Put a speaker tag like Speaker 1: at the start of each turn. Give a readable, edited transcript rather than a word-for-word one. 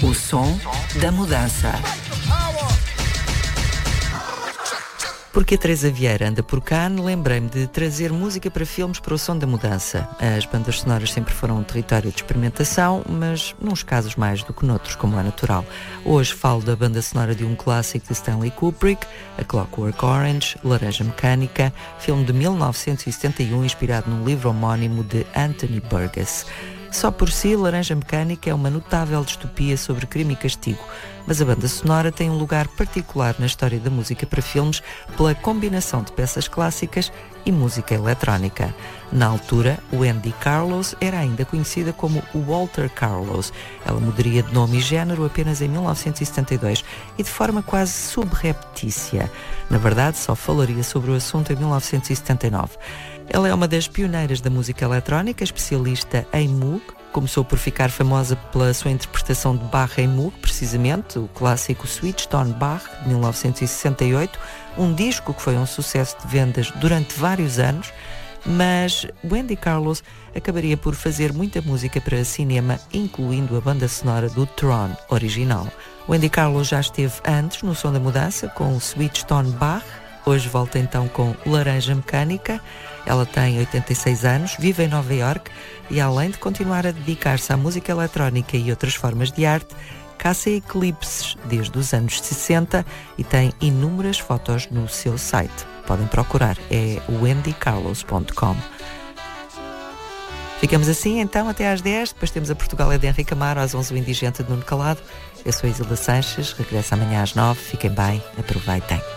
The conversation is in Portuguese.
Speaker 1: O som da mudança. Porque a Teresa Vieira anda por cá, lembrei-me de trazer música para filmes para o som da mudança. As bandas sonoras sempre foram um território de experimentação, mas nos casos mais do que noutros, como é natural. Hoje falo da banda sonora de um clássico de Stanley Kubrick, A Clockwork Orange, Laranja Mecânica, filme de 1971 inspirado num livro homónimo de Anthony Burgess. Só por si, Laranja Mecânica é uma notável distopia sobre crime e castigo, mas a banda sonora tem um lugar particular na história da música para filmes pela combinação de peças clássicas e música eletrónica. Na altura, Wendy Carlos era ainda conhecida como Walter Carlos. Ela mudaria de nome e género apenas em 1972 e de forma quase subreptícia. Na verdade, só falaria sobre o assunto em 1979. Ela é uma das pioneiras da música eletrónica, especialista em Moog. Começou por ficar famosa pela sua interpretação de Bach em Moog, precisamente, o clássico Switched on Bach, de 1968, um disco que foi um sucesso de vendas durante vários anos, mas Wendy Carlos acabaria por fazer muita música para cinema, incluindo a banda sonora do Tron original. Wendy Carlos já esteve antes no Som da Mudança com o Switched on Bach. Hoje volta então com Laranja Mecânica. Ela tem 86 anos, vive em Nova Iorque e, além de continuar a dedicar-se à música eletrónica e outras formas de arte, caça eclipses desde os anos 60 e tem inúmeras fotos no seu site. Podem procurar, é wendycarlos.com. Ficamos assim então até às 10, depois temos a Portugal é de Henrique Amaro, às 11 o Indigente de Nuno Calado. Eu sou a Isilda Sanches, regresso amanhã às 9, fiquem bem, aproveitem.